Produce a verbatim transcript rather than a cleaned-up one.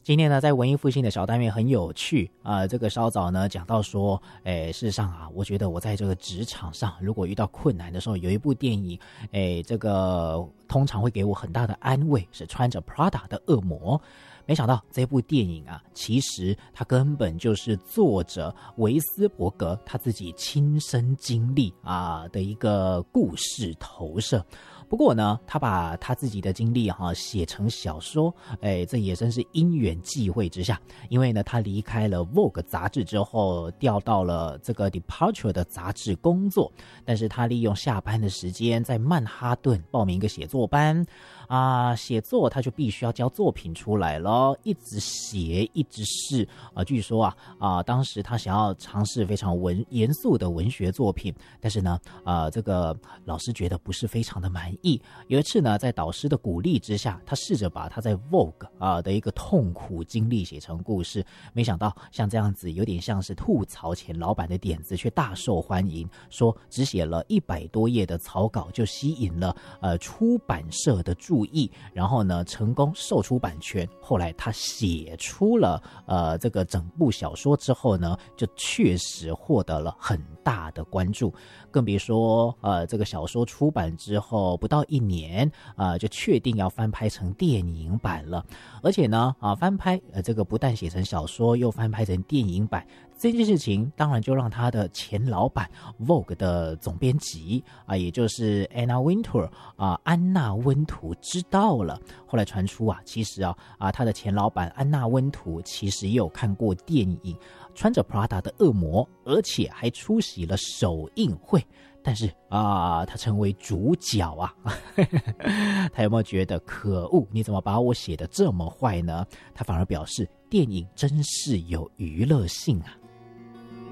今天呢，在文艺复兴的小单元很有趣啊、呃。这个稍早呢讲到说，诶，事实上啊，我觉得我在这个职场上，如果遇到困难的时候，有一部电影，诶，这个通常会给我很大的安慰，是穿着 Prada 的恶魔。没想到这部电影啊，其实它根本就是作者维斯伯格他自己亲身经历啊的一个故事投射。不过呢，他把他自己的经历哈、啊、写成小说，哎，这也真是因缘际会之下。因为呢，他离开了 Vogue 杂志之后，调到了这个 Departure 的杂志工作。但是他利用下班的时间，在曼哈顿报名一个写作班啊，写作他就必须要交作品出来了，一直写，一直试啊。据说啊啊，当时他想要尝试非常文严肃的文学作品，但是呢，啊，这个老师觉得不是非常的满意。有一次呢，在导师的鼓励之下，他试着把他在 Vogue 啊的一个痛苦经历写成故事。没想到像这样子有点像是吐槽前老板的点子，却大受欢迎。说只写了一百多页的草稿，就吸引了呃出版社的注意，然后呢成功授出版权。后来他写出了呃这个整部小说之后呢，就确实获得了很大的关注。更别说呃这个小说出版之后不到一年啊、呃，就确定要翻拍成电影版了。而且呢啊翻拍呃这个不但写成小说，又翻拍成电影版，这件事情当然就让他的前老板 Vogue 的总编辑啊，也就是 Anna Wintour 啊安娜温图知道了。后来传出啊，其实啊啊他的前老板安娜温图其实也有看过电影穿着 Prada 的恶魔，而且还出席了首映会。但是啊，他成为主角啊，他有没有觉得可恶？你怎么把我写得这么坏呢？他反而表示，电影真是有娱乐性啊。